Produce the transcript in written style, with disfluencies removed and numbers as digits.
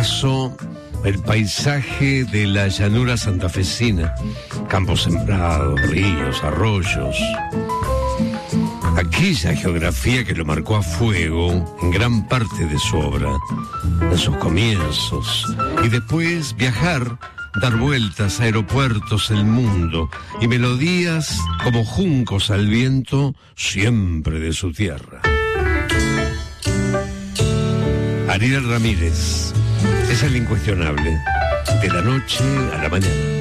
¿Acaso el paisaje de la llanura santafesina? Campos sembrados, ríos, arroyos. Aquella geografía que lo marcó a fuego en gran parte de su obra, en sus comienzos. Y después viajar, dar vueltas, aeropuertos, el mundo. Y melodías como juncos al viento, siempre de su tierra. Ariel Ramírez es el incuestionable, de la noche a la mañana.